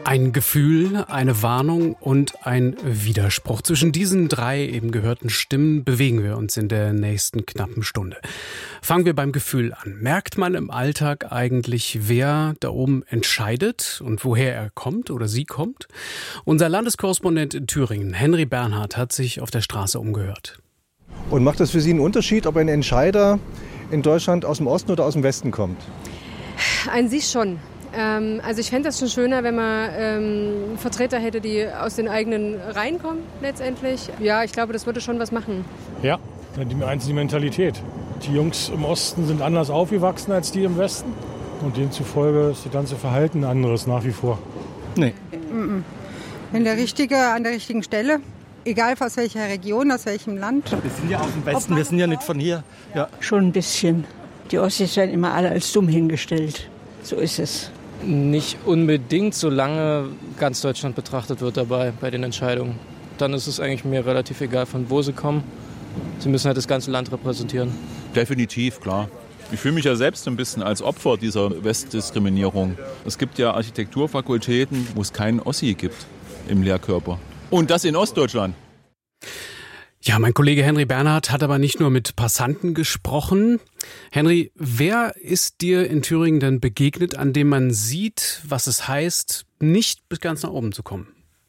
Ein Gefühl, eine Warnung und ein Widerspruch. Zwischen diesen drei eben gehörten Stimmen bewegen wir uns in der nächsten knappen Stunde. Fangen wir beim Gefühl an. Merkt man im Alltag eigentlich, wer da oben entscheidet und woher er kommt oder sie kommt? Unser Landeskorrespondent in Thüringen, Henry Bernhard, hat sich auf der Straße umgehört. Und macht das für Sie einen Unterschied, ob ein Entscheider in Deutschland aus dem Osten oder aus dem Westen kommt? An sich schon. Also ich fände das schon schöner, wenn man Vertreter hätte, die aus den eigenen Reihen kommen letztendlich. Ja, ich glaube, das würde schon was machen. Ja, die Mentalität. Die Jungs im Osten sind anders aufgewachsen als die im Westen. Und demzufolge ist das ganze Verhalten anderes nach wie vor. Nee. An der richtigen Stelle. Egal aus welcher Region, aus welchem Land. Wir sind ja aus dem Westen, wir sind ja nicht von hier. Ja. Schon ein bisschen. Die Ossis werden immer alle als dumm hingestellt. So ist es. Nicht unbedingt, solange ganz Deutschland betrachtet wird dabei bei den Entscheidungen. Dann ist es eigentlich mir relativ egal, von wo sie kommen. Sie müssen halt das ganze Land repräsentieren. Definitiv, klar. Ich fühle mich ja selbst ein bisschen als Opfer dieser Westdiskriminierung. Es gibt ja Architekturfakultäten, wo es keinen Ossi gibt im Lehrkörper. Und das in Ostdeutschland. Ja, mein Kollege Henry Bernhard hat aber nicht nur mit Passanten gesprochen. Henry, wer ist dir in Thüringen denn begegnet, an dem man sieht, was es heißt, nicht bis ganz nach oben zu kommen?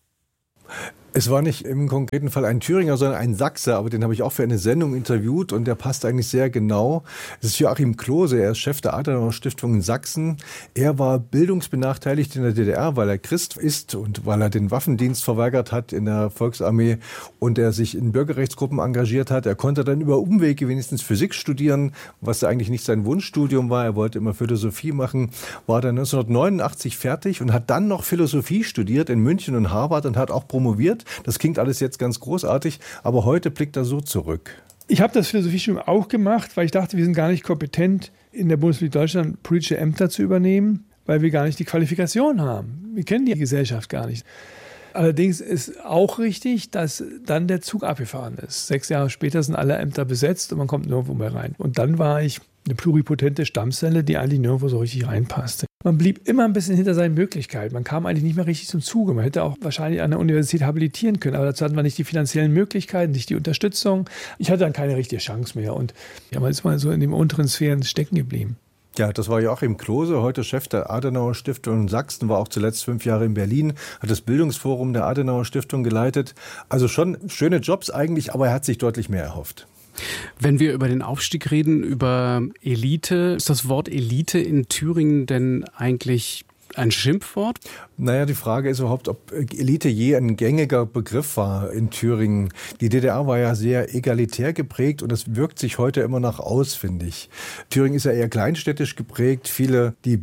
Es war nicht im konkreten Fall ein Thüringer, sondern ein Sachse, aber den habe ich auch für eine Sendung interviewt und der passt eigentlich sehr genau. Es ist Joachim Klose, er ist Chef der Adenauer-Stiftung in Sachsen. Er war bildungsbenachteiligt in der DDR, weil er Christ ist und weil er den Waffendienst verweigert hat in der Volksarmee und er sich in Bürgerrechtsgruppen engagiert hat. Er konnte dann über Umwege wenigstens Physik studieren, was eigentlich nicht sein Wunschstudium war. Er wollte immer Philosophie machen, war dann 1989 fertig und hat dann noch Philosophie studiert in München und Harvard und hat auch promoviert. Das klingt alles jetzt ganz großartig, aber heute blickt er so zurück. Ich habe das Philosophiestudium auch gemacht, weil ich dachte, wir sind gar nicht kompetent, in der Bundesrepublik Deutschland politische Ämter zu übernehmen, weil wir gar nicht die Qualifikation haben. Wir kennen die Gesellschaft gar nicht. Allerdings ist auch richtig, dass dann der Zug abgefahren ist. 6 Jahre später sind alle Ämter besetzt und man kommt nirgendwo mehr rein. Und dann war ich eine pluripotente Stammzelle, die eigentlich nirgendwo so richtig reinpasste. Man blieb immer ein bisschen hinter seinen Möglichkeiten. Man kam eigentlich nicht mehr richtig zum Zuge. Man hätte auch wahrscheinlich an der Universität habilitieren können, aber dazu hatten wir nicht die finanziellen Möglichkeiten, nicht die Unterstützung. Ich hatte dann keine richtige Chance mehr und ja, man ist mal so in den unteren Sphären stecken geblieben. Ja, das war Joachim Klose, heute Chef der Adenauer Stiftung in Sachsen, war auch zuletzt 5 Jahre in Berlin, hat das Bildungsforum der Adenauer Stiftung geleitet. Also schon schöne Jobs eigentlich, aber er hat sich deutlich mehr erhofft. Wenn wir über den Aufstieg reden, über Elite, ist das Wort Elite in Thüringen denn eigentlich ein Schimpfwort? Naja, die Frage ist überhaupt, ob Elite je ein gängiger Begriff war in Thüringen. Die DDR war ja sehr egalitär geprägt und das wirkt sich heute immer noch aus, finde ich. Thüringen ist ja eher kleinstädtisch geprägt. Viele, die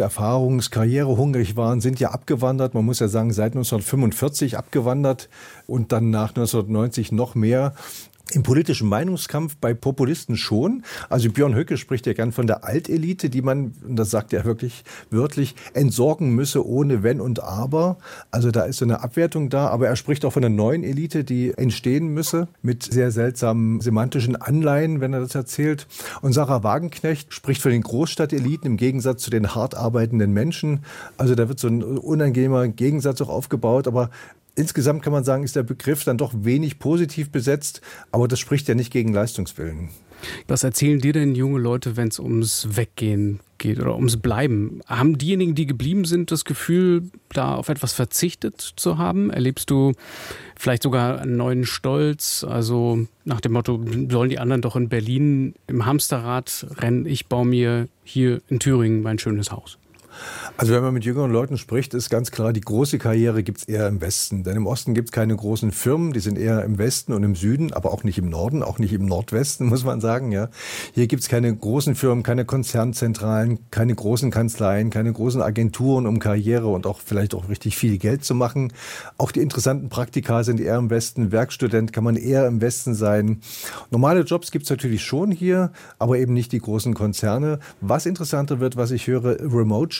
karrierehungrig waren, sind ja abgewandert. Man muss ja sagen, seit 1945 abgewandert und dann nach 1990 noch mehr. Im politischen Meinungskampf bei Populisten schon. Also Björn Höcke spricht ja gern von der Altelite, die man, und das sagt er wirklich wörtlich, entsorgen müsse ohne Wenn und Aber. Also da ist so eine Abwertung da. Aber er spricht auch von einer neuen Elite, die entstehen müsse, mit sehr seltsamen semantischen Anleihen, wenn er das erzählt. Und Sarah Wagenknecht spricht von den Großstadteliten im Gegensatz zu den hart arbeitenden Menschen. Also da wird so ein unangenehmer Gegensatz auch aufgebaut. Aber insgesamt kann man sagen, ist der Begriff dann doch wenig positiv besetzt, aber das spricht ja nicht gegen Leistungswillen. Was erzählen dir denn junge Leute, wenn es ums Weggehen geht oder ums Bleiben? Haben diejenigen, die geblieben sind, das Gefühl, da auf etwas verzichtet zu haben? Erlebst du vielleicht sogar einen neuen Stolz? Also nach dem Motto, sollen die anderen doch in Berlin im Hamsterrad rennen? Ich baue mir hier in Thüringen mein schönes Haus. Also wenn man mit jüngeren Leuten spricht, ist ganz klar, die große Karriere gibt es eher im Westen. Denn im Osten gibt es keine großen Firmen, die sind eher im Westen und im Süden, aber auch nicht im Norden, auch nicht im Nordwesten, muss man sagen. Ja. Hier gibt es keine großen Firmen, keine Konzernzentralen, keine großen Kanzleien, keine großen Agenturen, um Karriere und auch vielleicht auch richtig viel Geld zu machen. Auch die interessanten Praktika sind eher im Westen. Werkstudent kann man eher im Westen sein. Normale Jobs gibt es natürlich schon hier, aber eben nicht die großen Konzerne. Was interessanter wird, was ich höre, Remote-Jobs werden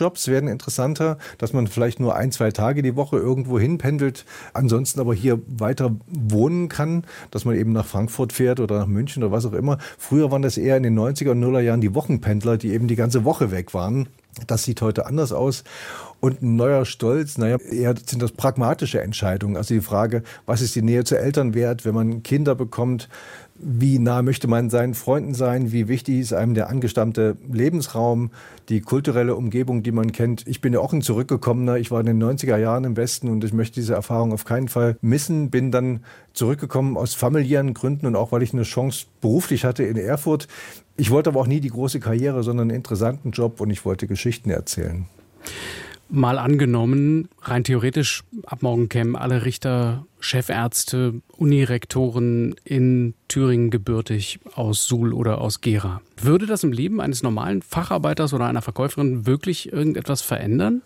werden interessanter, dass man vielleicht nur 1-2 Tage die Woche irgendwo hinpendelt, ansonsten aber hier weiter wohnen kann, dass man eben nach Frankfurt fährt oder nach München oder was auch immer. Früher waren das eher in den 90er und 0er Jahren die Wochenpendler, die eben die ganze Woche weg waren. Das sieht heute anders aus. Und ein neuer Stolz, eher sind das pragmatische Entscheidungen. Also die Frage, was ist die Nähe zu Eltern wert, wenn man Kinder bekommt? Wie nah möchte man seinen Freunden sein? Wie wichtig ist einem der angestammte Lebensraum, die kulturelle Umgebung, die man kennt? Ich bin ja auch ein Zurückgekommener. Ich war in den 90er Jahren im Westen und ich möchte diese Erfahrung auf keinen Fall missen. Bin dann zurückgekommen aus familiären Gründen und auch, weil ich eine Chance beruflich hatte in Erfurt. Ich wollte aber auch nie die große Karriere, sondern einen interessanten Job und ich wollte Geschichten erzählen. Mal angenommen, rein theoretisch, ab morgen kämen alle Richter, Chefärzte, Unirektoren in Thüringen gebürtig aus Suhl oder aus Gera. Würde das im Leben eines normalen Facharbeiters oder einer Verkäuferin wirklich irgendetwas verändern?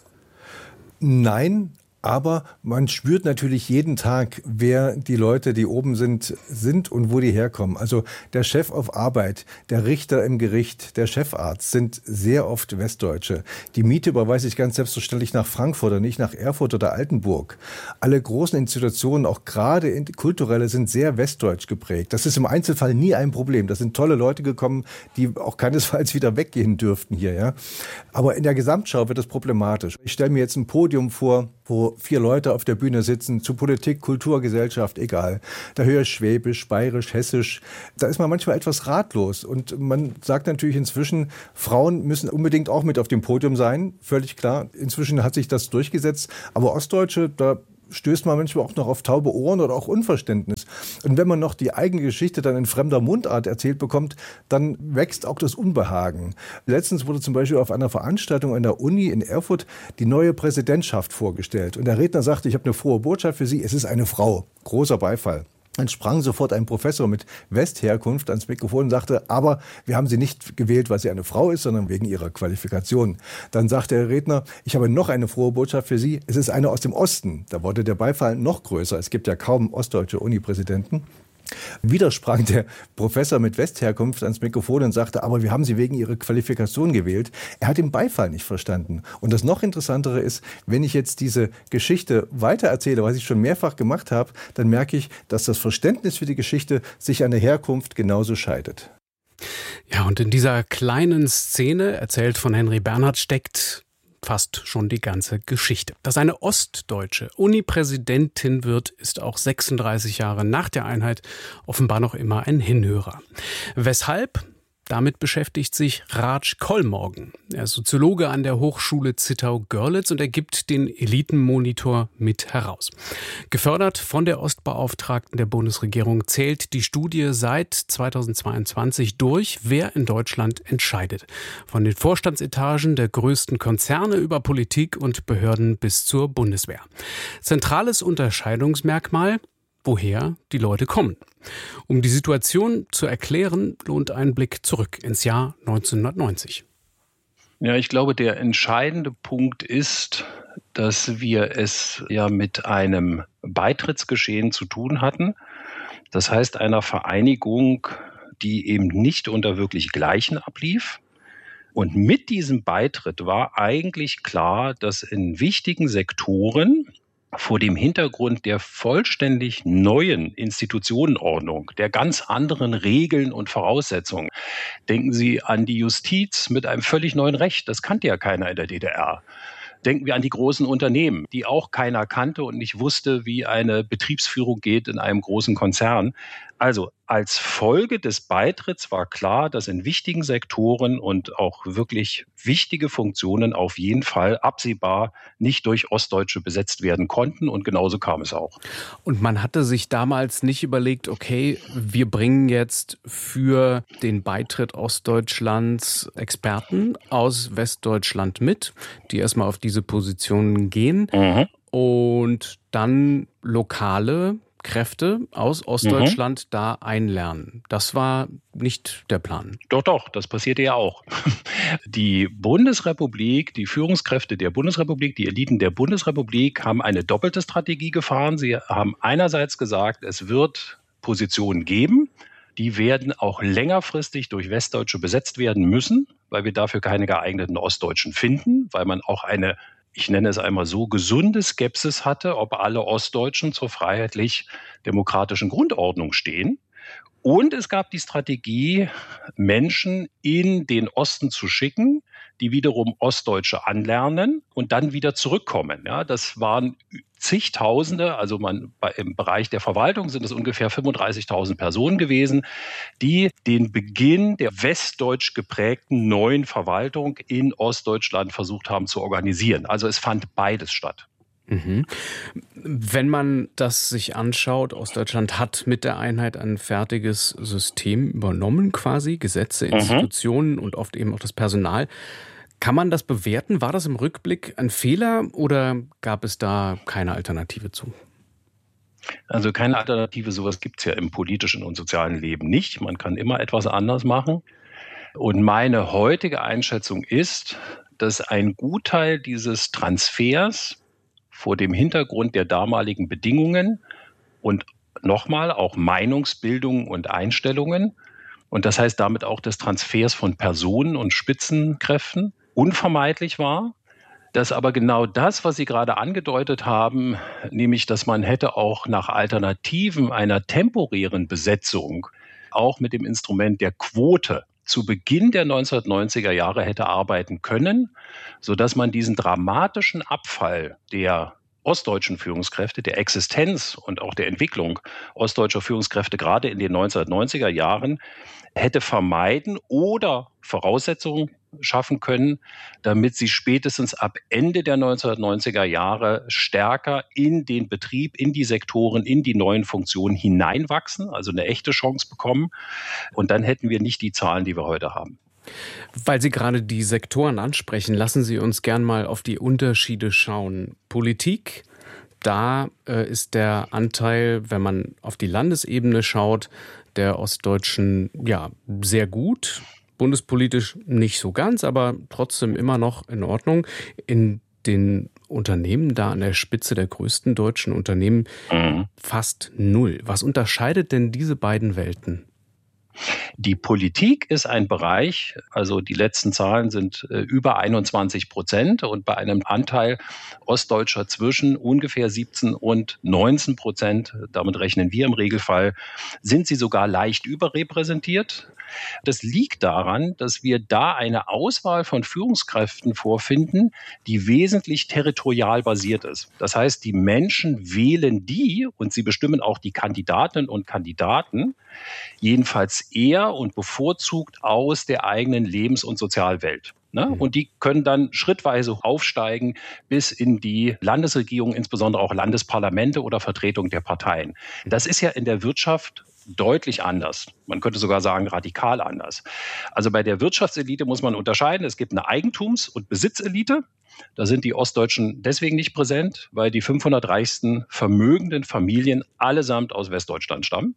Nein. Aber man spürt natürlich jeden Tag, wer die Leute, die oben sind und wo die herkommen. Also der Chef auf Arbeit, der Richter im Gericht, der Chefarzt sind sehr oft Westdeutsche. Die Miete überweise ich ganz selbstverständlich nach Frankfurt und nicht nach Erfurt oder Altenburg. Alle großen Institutionen, auch gerade kulturelle, sind sehr westdeutsch geprägt. Das ist im Einzelfall nie ein Problem. Da sind tolle Leute gekommen, die auch keinesfalls wieder weggehen dürften hier. Ja. Aber in der Gesamtschau wird es problematisch. Ich stelle mir jetzt ein Podium vor, wo 4 Leute auf der Bühne sitzen, zu Politik, Kultur, Gesellschaft, egal. Da höre ich Schwäbisch, Bayerisch, Hessisch. Da ist man manchmal etwas ratlos. Und man sagt natürlich inzwischen, Frauen müssen unbedingt auch mit auf dem Podium sein, völlig klar. Inzwischen hat sich das durchgesetzt. Aber Ostdeutsche, da stößt man manchmal auch noch auf taube Ohren oder auch Unverständnis. Und wenn man noch die eigene Geschichte dann in fremder Mundart erzählt bekommt, dann wächst auch das Unbehagen. Letztens wurde zum Beispiel auf einer Veranstaltung an der Uni in Erfurt die neue Präsidentschaft vorgestellt. Und der Redner sagte, ich habe eine frohe Botschaft für Sie, es ist eine Frau. Großer Beifall. Dann sprang sofort ein Professor mit Westherkunft ans Mikrofon und sagte, aber wir haben sie nicht gewählt, weil sie eine Frau ist, sondern wegen ihrer Qualifikation. Dann sagte der Redner, ich habe noch eine frohe Botschaft für Sie, es ist eine aus dem Osten. Da wurde der Beifall noch größer. Es gibt ja kaum ostdeutsche Uni-Präsidenten. Wieder sprang der Professor mit Westherkunft ans Mikrofon und sagte, aber wir haben Sie wegen Ihrer Qualifikation gewählt. Er hat den Beifall nicht verstanden. Und das noch Interessantere ist, wenn ich jetzt diese Geschichte weitererzähle, was ich schon mehrfach gemacht habe, dann merke ich, dass das Verständnis für die Geschichte sich an der Herkunft genauso scheidet. Ja, und in dieser kleinen Szene, erzählt von Henry Bernhard, steckt fast schon die ganze Geschichte. Dass eine ostdeutsche Uni-Präsidentin wird, ist auch 36 Jahre nach der Einheit offenbar noch immer ein Hinhörer. Weshalb? Damit beschäftigt sich Raj Kollmorgen. Er ist Soziologe an der Hochschule Zittau-Görlitz und er gibt den Elitenmonitor mit heraus. Gefördert von der Ostbeauftragten der Bundesregierung zählt die Studie seit 2022 durch, wer in Deutschland entscheidet. Von den Vorstandsetagen der größten Konzerne über Politik und Behörden bis zur Bundeswehr. Zentrales Unterscheidungsmerkmal: woher die Leute kommen. Um die Situation zu erklären, lohnt ein Blick zurück ins Jahr 1990. Ja, ich glaube, der entscheidende Punkt ist, dass wir es ja mit einem Beitrittsgeschehen zu tun hatten. Das heißt, einer Vereinigung, die eben nicht unter wirklich Gleichen ablief. Und mit diesem Beitritt war eigentlich klar, dass in wichtigen Sektoren vor dem Hintergrund der vollständig neuen Institutionenordnung, der ganz anderen Regeln und Voraussetzungen. Denken Sie an die Justiz mit einem völlig neuen Recht. Das kannte ja keiner in der DDR. Denken wir an die großen Unternehmen, die auch keiner kannte und nicht wusste, wie eine Betriebsführung geht in einem großen Konzern. Also als Folge des Beitritts war klar, dass in wichtigen Sektoren und auch wirklich wichtige Funktionen auf jeden Fall absehbar nicht durch Ostdeutsche besetzt werden konnten. Und genauso kam es auch. Und man hatte sich damals nicht überlegt, okay, wir bringen jetzt für den Beitritt Ostdeutschlands Experten aus Westdeutschland mit, die erstmal auf diese Positionen gehen und dann lokale Kräfte aus Ostdeutschland da einlernen. Das war nicht der Plan. Doch, das passierte ja auch. Die Bundesrepublik, die Führungskräfte der Bundesrepublik, die Eliten der Bundesrepublik haben eine doppelte Strategie gefahren. Sie haben einerseits gesagt, es wird Positionen geben, die werden auch längerfristig durch Westdeutsche besetzt werden müssen, weil wir dafür keine geeigneten Ostdeutschen finden, weil man auch eine, ich nenne es einmal so, gesunde Skepsis hatte, ob alle Ostdeutschen zur freiheitlich-demokratischen Grundordnung stehen. Und es gab die Strategie, Menschen in den Osten zu schicken, die wiederum Ostdeutsche anlernen und dann wieder zurückkommen. Ja, das waren zigtausende, also im Bereich der Verwaltung sind es ungefähr 35.000 Personen gewesen, die den Beginn der westdeutsch geprägten neuen Verwaltung in Ostdeutschland versucht haben zu organisieren. Also es fand beides statt. Mhm. Wenn man das sich anschaut, Ostdeutschland hat mit der Einheit ein fertiges System übernommen quasi, Gesetze, Institutionen und oft eben auch das Personal. Kann man das bewerten? War das im Rückblick ein Fehler oder gab es da keine Alternative zu? Also keine Alternative, sowas gibt es ja im politischen und sozialen Leben nicht. Man kann immer etwas anders machen. Und meine heutige Einschätzung ist, dass ein Gutteil dieses Transfers vor dem Hintergrund der damaligen Bedingungen und nochmal auch Meinungsbildung und Einstellungen und das heißt damit auch des Transfers von Personen und Spitzenkräften unvermeidlich war, dass aber genau das, was Sie gerade angedeutet haben, nämlich dass man hätte auch nach Alternativen einer temporären Besetzung auch mit dem Instrument der Quote zu Beginn der 1990er Jahre hätte arbeiten können, sodass man diesen dramatischen Abfall der ostdeutschen Führungskräfte, der Existenz und auch der Entwicklung ostdeutscher Führungskräfte gerade in den 1990er Jahren hätte vermeiden oder Voraussetzungen schaffen können, damit sie spätestens ab Ende der 1990er Jahre stärker in den Betrieb, in die Sektoren, in die neuen Funktionen hineinwachsen, also eine echte Chance bekommen. Und dann hätten wir nicht die Zahlen, die wir heute haben. Weil Sie gerade die Sektoren ansprechen, lassen Sie uns gern mal auf die Unterschiede schauen. Politik, da ist der Anteil, wenn man auf die Landesebene schaut, der Ostdeutschen ja sehr gut. Bundespolitisch nicht so ganz, aber trotzdem immer noch in Ordnung. In den Unternehmen, da an der Spitze der größten deutschen Unternehmen, fast null. Was unterscheidet denn diese beiden Welten? Die Politik ist ein Bereich, also die letzten Zahlen sind über 21% und bei einem Anteil Ostdeutscher zwischen ungefähr 17 und 19%, damit rechnen wir im Regelfall, sind sie sogar leicht überrepräsentiert. Das liegt daran, dass wir da eine Auswahl von Führungskräften vorfinden, die wesentlich territorial basiert ist. Das heißt, die Menschen wählen die und sie bestimmen auch die Kandidatinnen und Kandidaten, jedenfalls eher und bevorzugt aus der eigenen Lebens- und Sozialwelt. Und die können dann schrittweise aufsteigen bis in die Landesregierung, insbesondere auch Landesparlamente oder Vertretung der Parteien. Das ist ja in der Wirtschaft deutlich anders. Man könnte sogar sagen, radikal anders. Also bei der Wirtschaftselite muss man unterscheiden. Es gibt eine Eigentums- und Besitzelite. Da sind die Ostdeutschen deswegen nicht präsent, weil die 500 reichsten vermögenden Familien allesamt aus Westdeutschland stammen.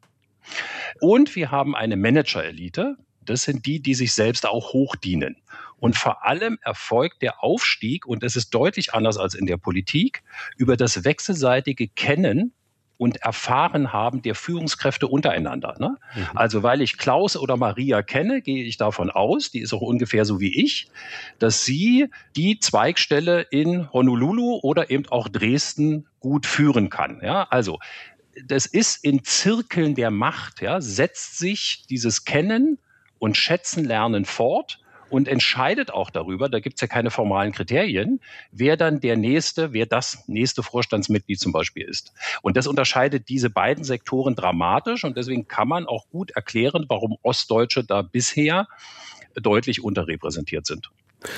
Und wir haben eine Managerelite. Das sind die, die sich selbst auch hochdienen. Und vor allem erfolgt der Aufstieg, und das ist deutlich anders als in der Politik, über das wechselseitige Kennen und Erfahren haben der Führungskräfte untereinander. Ne? Also weil ich Klaus oder Maria kenne, gehe ich davon aus, die ist auch ungefähr so wie ich, dass sie die Zweigstelle in Honolulu oder eben auch Dresden gut führen kann. Ja? Also das ist in Zirkeln der Macht, ja, setzt sich dieses Kennen und Schätzen lernen fort und entscheidet auch darüber, da gibt es ja keine formalen Kriterien, wer dann wer das nächste Vorstandsmitglied zum Beispiel ist. Und das unterscheidet diese beiden Sektoren dramatisch und deswegen kann man auch gut erklären, warum Ostdeutsche da bisher deutlich unterrepräsentiert sind.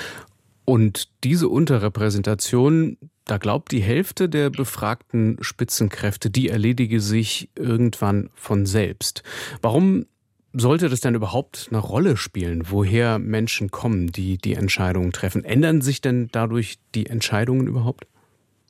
Und diese Unterrepräsentation, da glaubt die Hälfte der befragten Spitzenkräfte, die erledige sich irgendwann von selbst. Warum sollte das denn überhaupt eine Rolle spielen, woher Menschen kommen, die die Entscheidungen treffen? Ändern sich denn dadurch die Entscheidungen überhaupt?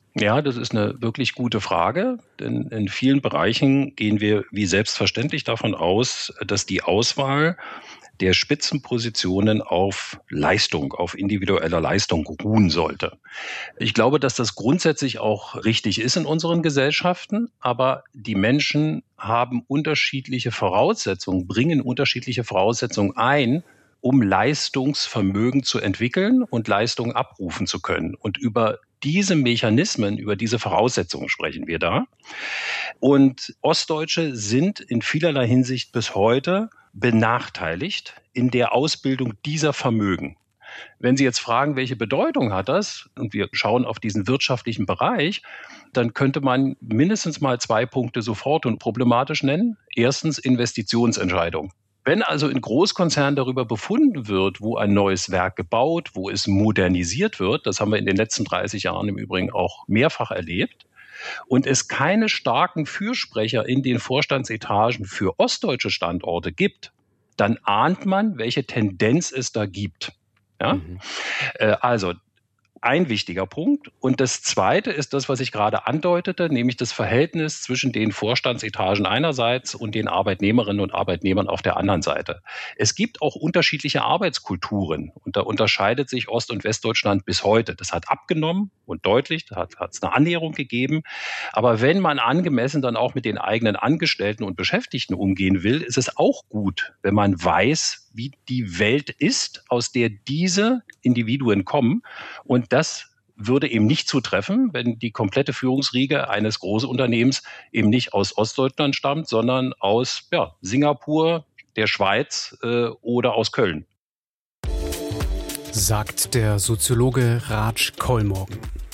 Ja, das ist eine wirklich gute Frage, denn in vielen Bereichen gehen wir wie selbstverständlich davon aus, dass die Auswahl der Spitzenpositionen auf Leistung, auf individueller Leistung ruhen sollte. Ich glaube, dass das grundsätzlich auch richtig ist in unseren Gesellschaften, aber die Menschen haben unterschiedliche Voraussetzungen, bringen unterschiedliche Voraussetzungen ein, um Leistungsvermögen zu entwickeln und Leistungen abrufen zu können. Und über diese Mechanismen, über diese Voraussetzungen sprechen wir da. Und Ostdeutsche sind in vielerlei Hinsicht bis heute benachteiligt in der Ausbildung dieser Vermögen. Wenn Sie jetzt fragen, welche Bedeutung hat das, und wir schauen auf diesen wirtschaftlichen Bereich, dann könnte man mindestens mal 2 Punkte sofort und problematisch nennen. Erstens Investitionsentscheidung. Wenn also in Großkonzernen darüber befunden wird, wo ein neues Werk gebaut, wo es modernisiert wird, das haben wir in den letzten 30 Jahren im Übrigen auch mehrfach erlebt, und es keine starken Fürsprecher in den Vorstandsetagen für ostdeutsche Standorte gibt, dann ahnt man, welche Tendenz es da gibt. Ja? Also ein wichtiger Punkt. Und das Zweite ist das, was ich gerade andeutete, nämlich das Verhältnis zwischen den Vorstandsetagen einerseits und den Arbeitnehmerinnen und Arbeitnehmern auf der anderen Seite. Es gibt auch unterschiedliche Arbeitskulturen und da unterscheidet sich Ost- und Westdeutschland bis heute. Das hat abgenommen und deutlich, da hat es eine Annäherung gegeben. Aber wenn man angemessen dann auch mit den eigenen Angestellten und Beschäftigten umgehen will, ist es auch gut, wenn man weiß, wie die Welt ist, aus der diese Individuen kommen. Und das würde eben nicht zutreffen, wenn die komplette Führungsriege eines Großunternehmens eben nicht aus Ostdeutschland stammt, sondern aus Singapur, der Schweiz oder aus Köln. Sagt der Soziologe Raj Kollmorgen.